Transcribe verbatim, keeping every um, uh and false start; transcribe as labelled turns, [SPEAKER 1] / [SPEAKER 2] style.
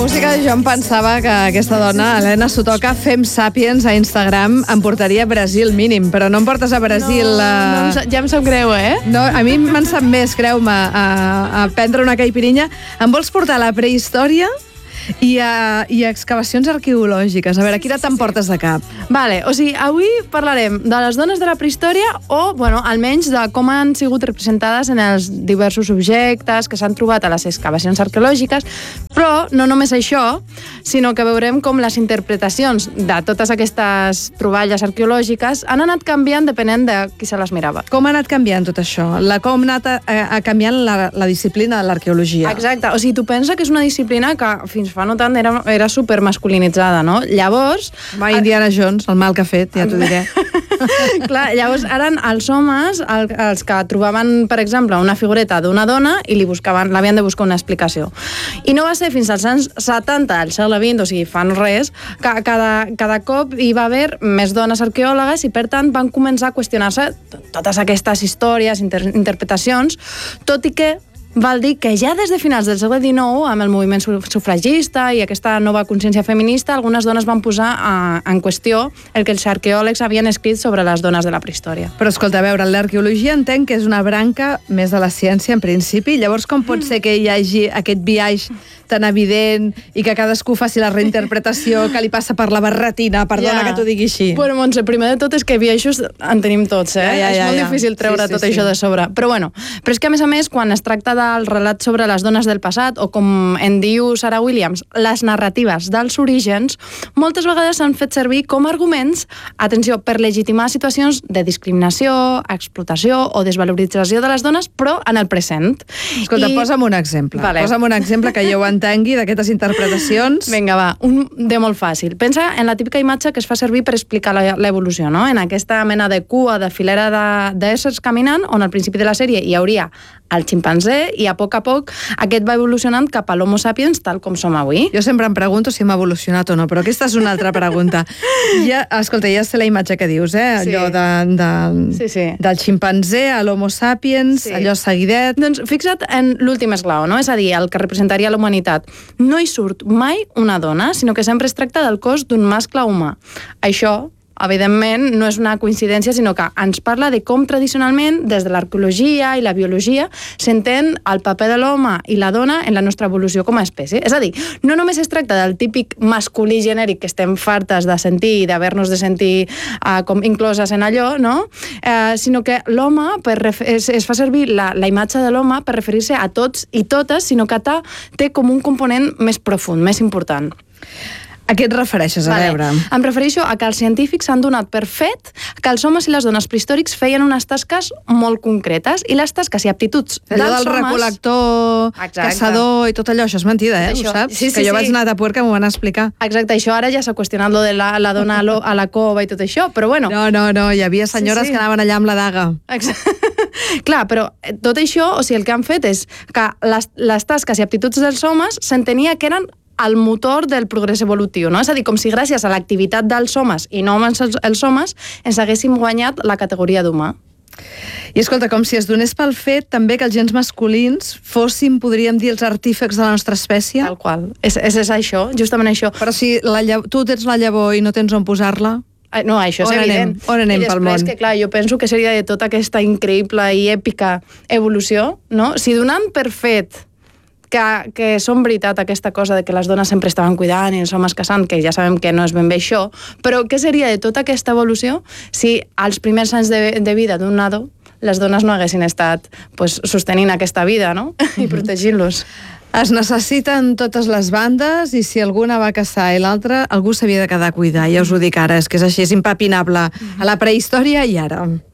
[SPEAKER 1] música jo em pensava que aquesta dona, Helena Sotoca, Fem Sapiens a Instagram, em portaria a Brasil mínim, però no em portes a Brasil...
[SPEAKER 2] No,
[SPEAKER 1] a...
[SPEAKER 2] no em sa- ja em sap greu, eh?
[SPEAKER 1] No, a mi me'n sap més, creu-me, a, a prendre una caipirinha. Em vols portar a la prehistòria i a, i a excavacions arqueològiques? A veure, quina te'n portes de cap?
[SPEAKER 2] Vale, o sigui, avui parlarem de les dones de la prehistòria o, bueno, almenys de com han sigut representades en els diversos objectes que s'han trobat a les excavacions arqueològiques, però no només això, sinó que veurem com les interpretacions de totes aquestes troballes arqueològiques han anat canviant depenent de qui se les mirava.
[SPEAKER 1] Com ha anat canviant tot això? La, com ha anat a, a canviant la, la disciplina de l'arqueologia?
[SPEAKER 2] Exacte, o sigui, tu pensa que és una disciplina que fins fa no tant era, era super masculinitzada, no? Llavors...
[SPEAKER 1] Va, Indiana Jones, el mal que ha fet, ja t'ho diré.
[SPEAKER 2] Clar, llavors eren els homes el, els que trobaven, per exemple, una figureta d'una dona i li buscaven, l'havien de buscar una explicació. I no va ser fins als anys setanta, al segle vint, o sigui, fa no res, que cada, cada cop hi va haver més dones arqueòlogues i, per tant, van començar a qüestionar-se totes aquestes històries, inter interpretacions, tot i que val dir que ja des de finals del segle dinou, amb el moviment sufragista i aquesta nova consciència feminista, algunes dones van posar a, en qüestió el que els arqueòlegs havien escrit sobre les dones de la prehistòria.
[SPEAKER 1] Però escolta, a veure, l'arqueologia entenc que és una branca més de la ciència en principi, llavors com pot ser que hi hagi aquest biaix tan evident i que cadascú faci la reinterpretació que li passa per la barretina, perdona yeah. que t'ho digui així.
[SPEAKER 2] Bueno, Montse, primer de tot és que biaixos en tenim tots, eh?
[SPEAKER 1] Ja, ja, ja,
[SPEAKER 2] és molt
[SPEAKER 1] ja.
[SPEAKER 2] difícil treure sí, sí, tot sí. això de sobre. Però bueno, però és que a més a més, quan es tracta del relat sobre les dones del passat, o com en diu Sarah Williams, les narratives dels orígens, moltes vegades s'han fet servir com a arguments, atenció, per legitimar situacions de discriminació, explotació o desvalorització de les dones, però en el present.
[SPEAKER 1] Escolta, I... posa'm un exemple. Vale. Posa'm un exemple que jo ho entengui d'aquestes interpretacions.
[SPEAKER 2] Vinga, va, un de molt fàcil. Pensa en la típica imatge que es fa servir per explicar l'evolució, no? En aquesta mena de cua, de filera d'éssers caminant, on al principi de la sèrie hi hauria el ximpanzé i a poc a poc aquest va evolucionant cap a l'Homo sapiens tal com som avui.
[SPEAKER 1] Jo sempre em pregunto si hem evolucionat o no, però aquesta és una altra pregunta. Ja, escolta, ja sé la imatge que dius, eh?
[SPEAKER 2] Sí.
[SPEAKER 1] Allò de, de,
[SPEAKER 2] sí, sí.
[SPEAKER 1] del ximpanzé a l'Homo sapiens, sí. allò seguidet...
[SPEAKER 2] Doncs fixa't en l'últim esglau, no? És a dir, el que representaria la humanitat. No hi surt mai una dona, sinó que sempre es tracta del cos d'un mascle humà. Això, evidentment, no és una coincidència, sinó que ens parla de com tradicionalment, des de l'arqueologia i la biologia, s'entén el paper de l'home i la dona en la nostra evolució com a espècie. És a dir, no només es tracta del típic masculí genèric que estem fartes de sentir i d'haver-nos de sentir uh, com incloses en allò, no? Uh, sinó que l'home, es, es fa servir la, la imatge de l'home per referir-se a tots i totes, sinó que té com un component més profund, més important.
[SPEAKER 1] A què et refereixes, a
[SPEAKER 2] vale.
[SPEAKER 1] veure?
[SPEAKER 2] Em refereixo a que els científics han donat per fet que els homes i les dones prehistòrics feien unes tasques molt concretes i les tasques i aptituds
[SPEAKER 1] allò
[SPEAKER 2] dels
[SPEAKER 1] del
[SPEAKER 2] homes...
[SPEAKER 1] recol·lector,
[SPEAKER 2] Exacte.
[SPEAKER 1] caçador i tot allò, això és mentida, eh?
[SPEAKER 2] Això.
[SPEAKER 1] Ho saps?
[SPEAKER 2] Sí, sí,
[SPEAKER 1] que jo
[SPEAKER 2] sí.
[SPEAKER 1] vaig anar a Tapuer que m'ho van explicar.
[SPEAKER 2] Exacte, això ara ja s'ha qüestionat lo de la, la dona a, lo, a la cova i tot això, però bueno...
[SPEAKER 1] No, no, no, hi havia senyores
[SPEAKER 2] sí, sí.
[SPEAKER 1] que anaven allà amb la daga.
[SPEAKER 2] Exacte. Clar, però tot això, o sigui, el que han fet és que les, les tasques i aptituds dels homes s'entenia que eren el motor del progrés evolutiu, no? És a dir, com si gràcies a l'activitat dels homes i no els, els homes ens haguéssim guanyat la categoria d'humà.
[SPEAKER 1] I escolta, com si es donés pel fet també que els gens masculins fossin, podríem dir, els artífecs de la nostra espècie?
[SPEAKER 2] Tal qual. És, és, és això, justament això.
[SPEAKER 1] Però si la llavor, tu tens la llavor i no tens on posar-la...
[SPEAKER 2] No, això és
[SPEAKER 1] on
[SPEAKER 2] evident.
[SPEAKER 1] Anem? On anem
[SPEAKER 2] I
[SPEAKER 1] pel
[SPEAKER 2] després,
[SPEAKER 1] món?
[SPEAKER 2] que clar, jo penso que seria de tota aquesta increïble i èpica evolució, no? Si donant per fet que, que són veritat aquesta cosa de que les dones sempre estaven cuidant i els homes caçant, que ja sabem que no és ben bé això, però què seria de tota aquesta evolució si als primers anys de, de vida d'un nadó les dones no haguessin estat pues, sostenint aquesta vida, no? I protegint-los.
[SPEAKER 1] Es necessiten totes les bandes i si alguna va caçar i l'altra, algú s'havia de quedar a cuidar. Ja us ho dic ara, és que és així, és impepinable. A la prehistòria i ara.